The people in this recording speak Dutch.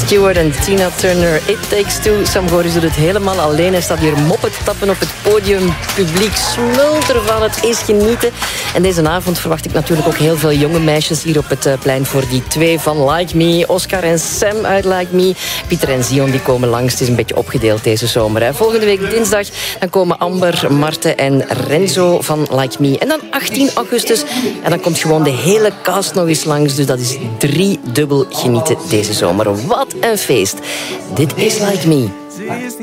Stewart en Tina Turner. It Takes Two. Sam Goris doet het helemaal alleen. Hij staat hier moppen tappen op het podium. Publiek smult ervan. Het is genieten. En deze avond verwacht ik natuurlijk ook heel veel jonge meisjes hier op het plein voor die 2 van Like Me. Oscar en Sam uit Like Me. Pieter en Zion die komen langs. Het is een beetje opgedeeld deze zomer. Hè. Volgende week dinsdag dan komen Amber, Marten en Renzo van Like Me. En dan 18 augustus. En dan komt gewoon de hele cast nog eens langs. Dus dat is 3-dubbel genieten deze zomer. Wat een feest. Dit is Like Me.